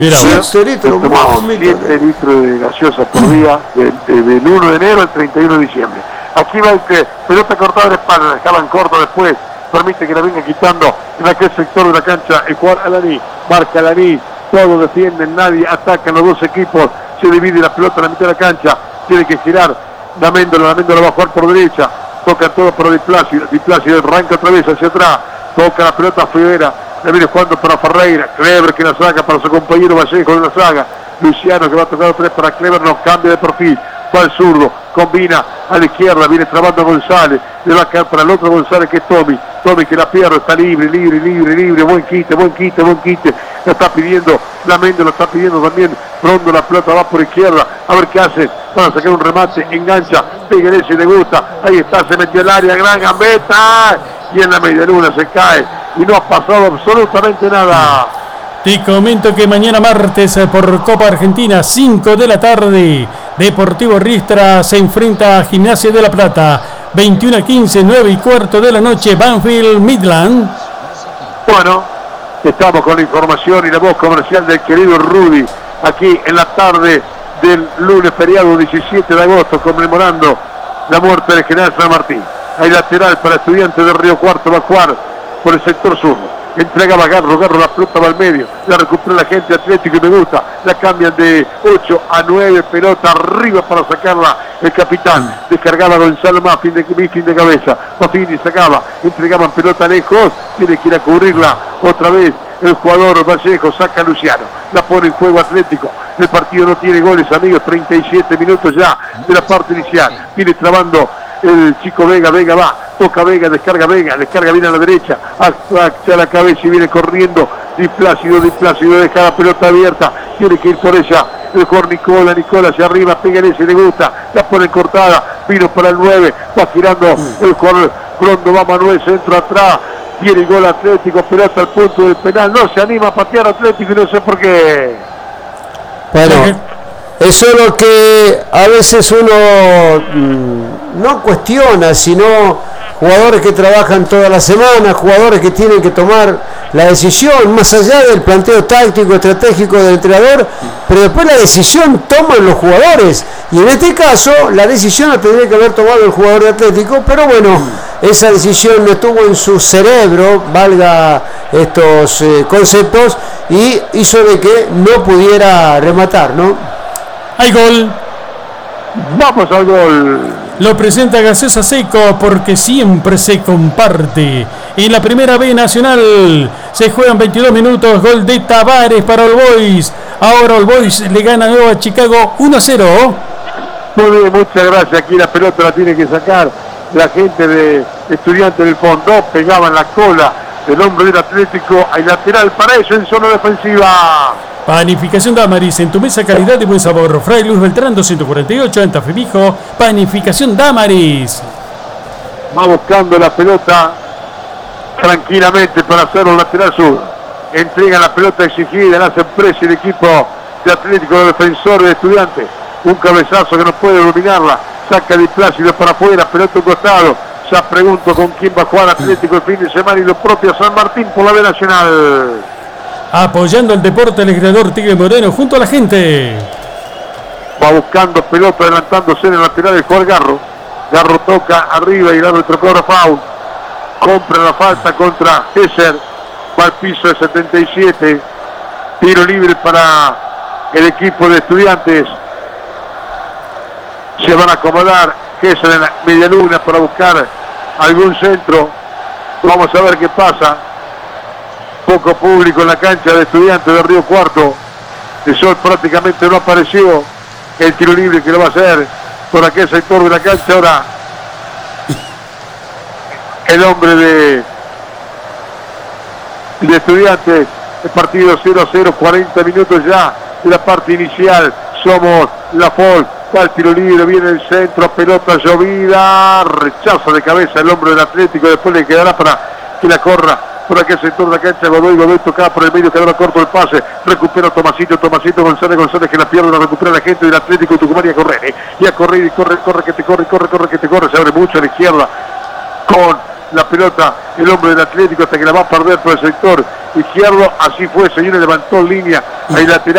7 litros, tomamos 7 litros de gaseosa por día del 1 de enero al 31 de diciembre. Aquí va pelota cortada de espalda, dejaban corto después, permite que la venga quitando en aquel sector de la cancha el jugador Alaní, marca Alaní, todos defienden, nadie ataca, los dos equipos, se divide la pelota en la mitad de la cancha, tiene que girar, Laméndola va a jugar por derecha, toca todo por Di Plácido arranca otra vez hacia atrás, toca la pelota a Figuera, la viene jugando para Ferreira, Clever que la saca para su compañero Vallejo de la saga, Luciano que va a tocar otra vez para Clever, no cambia de perfil, va al zurdo, combina a la izquierda, viene trabando a González, le va a caer para el otro González que es Tommy que la pierde, está libre, buen quite, la está pidiendo, Lamendo lo está pidiendo también, Rondo la pelota va por izquierda, a ver qué hace, van a sacar un remate, engancha, Figueres si le gusta, ahí está, se metió al área, gran gambeta, y en la media luna se cae, y no ha pasado absolutamente nada. Te comento que mañana martes por Copa Argentina, 5 de la tarde, Deportivo Riestra se enfrenta a Gimnasia de la Plata. 21:15, 9:15 de la noche, Banfield Midland. Bueno, estamos con la información y la voz comercial del querido Rudy, aquí en la tarde del lunes feriado 17 de agosto, conmemorando la muerte del general San Martín. Hay lateral para Estudiantes de Río Cuarto, va a jugar por el sector sur. Entregaba Garro la pelota va al medio, la recupera la gente Atlético y me gusta, la cambian de 8 a 9, pelota arriba para sacarla el capitán, descargaba Gonzalo Maffin de cabeza, Maffini sacaba, entregaban pelota lejos, tiene que ir a cubrirla otra vez el jugador Vallejo, saca a Luciano, la pone en juego Atlético, el partido no tiene goles amigos, 37 minutos ya de la parte inicial, viene trabando el chico Vega va, toca Vega, descarga viene a la derecha, hacia la cabeza y viene corriendo, Di Plácido deja la pelota abierta, tiene que ir por ella, el jugador Nicola hacia arriba, pégale si le gusta, la pone cortada, vino para el 9, va girando el jugador Rondo, va Manuel, centro atrás, viene el gol Atlético, pelota al punto del penal, no se anima a patear Atlético y no sé por qué. Bueno, eso es lo que a veces uno no cuestiona, sino jugadores que trabajan toda la semana, jugadores que tienen que tomar la decisión, más allá del planteo táctico, estratégico del entrenador, pero después la decisión toman los jugadores, y en este caso la decisión la tendría que haber tomado el jugador de Atlético, pero bueno, esa decisión no estuvo en su cerebro, valga estos conceptos, y hizo de que no pudiera rematar, ¿no? Hay gol. Vamos al gol. Lo presenta Gaseosa Seco porque siempre se comparte. En la primera B nacional se juegan 22 minutos. Gol de Tavares para All Boys. Ahora All Boys le gana nuevo a Chicago 1-0. Muy bien, muchas gracias. Aquí la pelota la tiene que sacar la gente de Estudiantes del Fondo. Pegaban la cola del hombre del Atlético. Hay lateral para eso en zona defensiva. Panificación Damaris, en tu mesa calidad y buen sabor. Fray Luis Beltrán 248 en Tafemijo. Panificación Damaris. Va buscando la pelota tranquilamente para hacer un lateral sur. Entrega la pelota exigida, la hace presa el equipo de Atlético, de defensor de Estudiantes. Un cabezazo que no puede dominarla. Saca Di Plácido para afuera, pelota a un costado. Ya pregunto con quién va a jugar Atlético el fin de semana y lo propio San Martín por la B Nacional. Apoyando el deporte, el creador Tigre Moreno junto a la gente. Va buscando pelota, adelantándose en el lateral el jugador Garro. Garro toca arriba y el árbitro cobra foul. Compra la falta contra Gesser. Va al piso de 77. Tiro libre para el equipo de Estudiantes. Se van a acomodar Gesser en la media luna para buscar algún centro. Vamos a ver qué pasa. Poco público en la cancha de Estudiantes de Río Cuarto. El sol prácticamente no apareció. El tiro libre que lo va a hacer por aquel sector de la cancha. Ahora el hombre de Estudiantes. El partido 0-0, 40 minutos ya de la parte inicial. Somos la FOL. Va el tiro libre, viene el centro, pelota llovida, rechaza de cabeza el hombre del Atlético. Después le quedará para que la corra por aquel sector de la cancha. Godoy tocaba por el medio, quedará corto el pase, recupera Tomasito González que la pierde, la recupera la gente del Atlético Tucumán y a correr, y a correr, y corre, que te corre, se abre mucho a la izquierda con la pelota el hombre del Atlético hasta que la va a perder por el sector izquierdo. Así fue, señores, levantó línea ahí lateral.